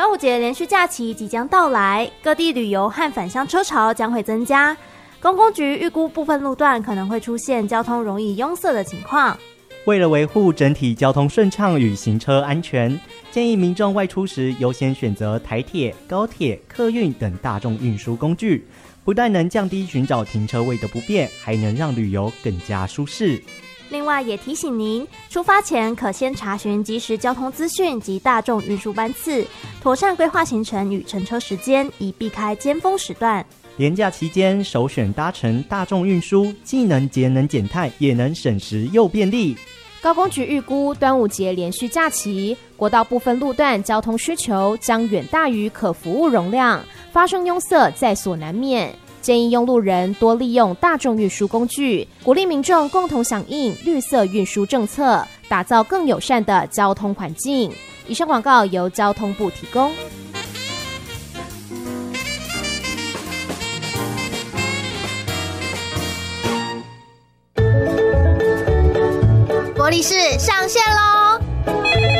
端午节连续假期即将到来，各地旅游和返乡车潮将会增加。公公局预估部分路段可能会出现交通容易拥塞的情况。 为了维护整体交通顺畅与行车安全，建议民众外出时优先选择台铁、高铁、客运等大众运输工具，不但能降低寻找停车位的不便，还能让旅游更加舒适。 另外也提醒您，出发前可先查询即时交通资讯及大众运输班次，妥善规划行程与乘车时间，以避开尖峰时段。 连假期间首选搭乘大众运输，既能节能减碳，也能省时又便利。 高公局预估端午节连续假期，国道部分路段交通需求将远大于可服务容量，发生拥塞在所难免。建议用路人多利用大众运输工具，鼓励民众共同响应绿色运输政策，打造更友善的交通环境。以上广告由交通部提供。 国力士上线喽！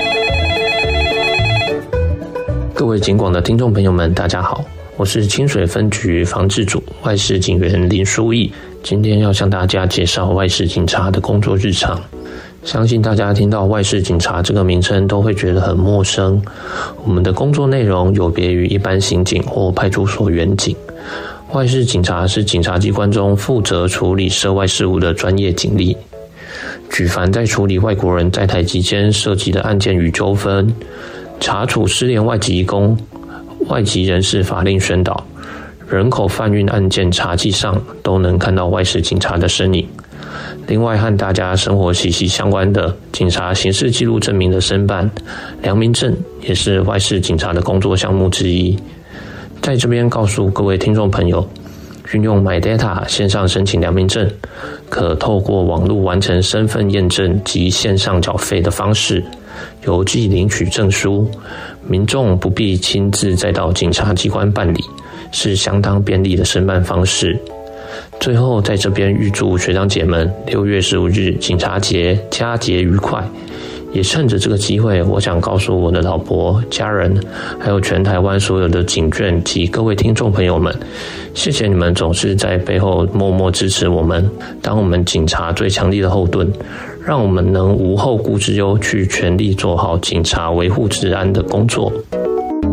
各位警广的听众朋友们，大家好，我是清水分局防治组外事警员林书义，今天要向大家介绍外事警察的工作日常。相信大家听到外事警察这个名称都会觉得很陌生。我们的工作内容有别于一般刑警或派出所员警。外事警察是警察机关中负责处理涉外事务的专业警力。举凡在处理外国人在台期间涉及的案件与纠纷，查处失联外籍移工、外籍人士法令宣导、人口贩运案件查记上，都能看到外事警察的身影。另外和大家生活息息相关的警察刑事记录证明的申办，良民证也是外事警察的工作项目之一。在这边告诉各位听众朋友，运用 MyData 线上申请良民证，可透过网络完成身份验证及线上缴费的方式，邮寄领取证书，民众不必亲自再到警察机关办理，是相当便利的申办方式。最后在这边预祝学长姐们6月15日警察节佳节愉快。也趁着这个机会，我想告诉我的老婆、家人，还有全台湾所有的警眷及各位听众朋友们，谢谢你们总是在背后默默支持我们，当我们警察最强力的后盾，让我们能无后顾之忧去全力做好警察维护治安的工作。